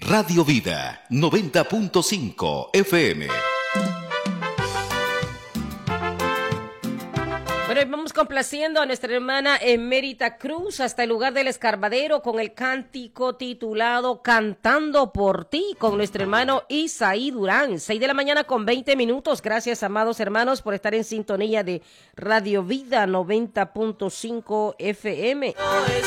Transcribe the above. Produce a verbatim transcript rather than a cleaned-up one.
Radio Vida noventa punto cinco F M. Bueno, y vamos complaciendo a nuestra hermana Emérita Cruz hasta el lugar del Escarbadero con el cántico titulado Cantando por ti con nuestro hermano Isaí Durán. seis de la mañana con veinte minutos. Gracias, amados hermanos, por estar en sintonía de Radio Vida noventa punto cinco F M.